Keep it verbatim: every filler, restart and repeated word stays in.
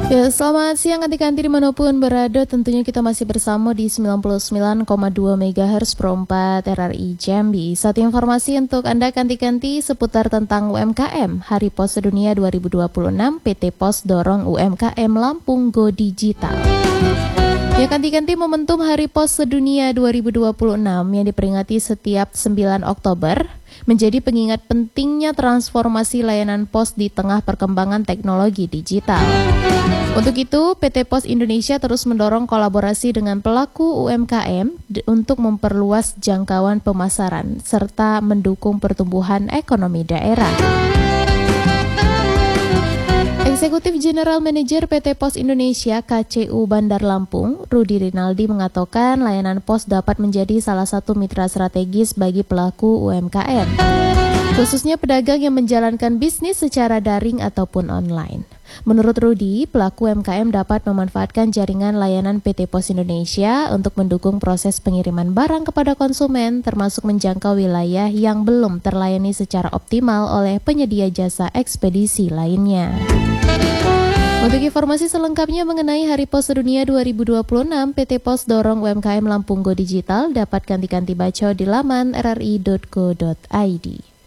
Ya, selamat siang kanti-kanti dimanapun berada. Tentunya kita masih bersama di sembilan puluh sembilan koma dua megahertz per empat R R I Jambi. Satu informasi untuk Anda kanti-kanti seputar tentang U M K M. Hari Pos Sedunia dua ribu dua puluh enam, P T Pos dorong U M K M Lampung Go Digital. Ya, kanti-kanti momentum Hari Pos Sedunia dua ribu dua puluh enam yang diperingati setiap sembilan Oktober menjadi pengingat pentingnya transformasi layanan pos di tengah perkembangan teknologi digital. Untuk itu, P T Pos Indonesia terus mendorong kolaborasi dengan pelaku U M K M untuk memperluas jangkauan pemasaran serta mendukung pertumbuhan ekonomi daerah. Eksekutif General Manager P T Pos Indonesia K C U Bandar Lampung, Rudi Rinaldi mengatakan layanan pos dapat menjadi salah satu mitra strategis bagi pelaku U M K M, khususnya pedagang yang menjalankan bisnis secara daring ataupun online. Menurut Rudi, pelaku U M K M dapat memanfaatkan jaringan layanan P T Pos Indonesia untuk mendukung proses pengiriman barang kepada konsumen, termasuk menjangkau wilayah yang belum terlayani secara optimal oleh penyedia jasa ekspedisi lainnya. Untuk informasi selengkapnya mengenai Hari Pos Sedunia dua ribu dua puluh enam, P T Pos dorong U M K M Lampung Go Digital, dapat ganti-ganti baca di laman r r i dot co dot i d.